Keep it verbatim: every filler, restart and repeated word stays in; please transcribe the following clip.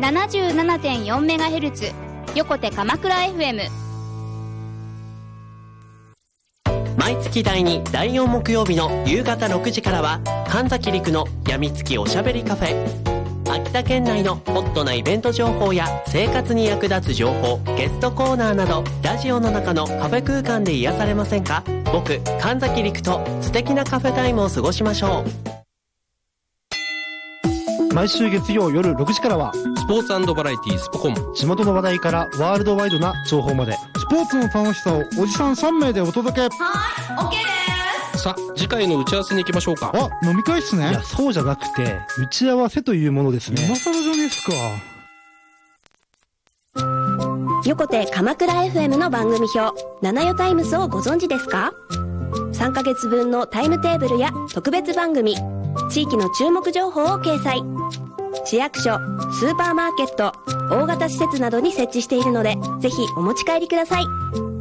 ななじゅうななてんよんメガヘルツ 横手鎌倉 エフエム。 毎月だいにだいよん木曜日の夕方ろくじからは神崎陸のやみつきおしゃべりカフェ。秋田県内のホットなイベント情報や生活に役立つ情報、ゲストコーナーなど、ラジオの中のカフェ空間で癒されませんか？僕神崎陸と素敵なカフェタイムを過ごしましょう。毎週月曜夜ろくじからはスポーツ&バラエティスポコン。 地元の話題からワールドワイドな情報まで、 スポーツの楽しさをおじさんさん名でお届け。 はい、オッケーです。 さあ、次回の打ち合わせに行きましょうか。 あ、飲み会っすね。 いや、そうじゃなくて打ち合わせというものですね。 今更じゃねえっすか。 横手鎌倉 エフエム の番組表、七代タイムスをご存知ですか？さんかげつぶんのタイムテーブルや特別番組、地域の注目情報を掲載。市役所、スーパーマーケット、大型施設などに設置しているので、ぜひお持ち帰りください。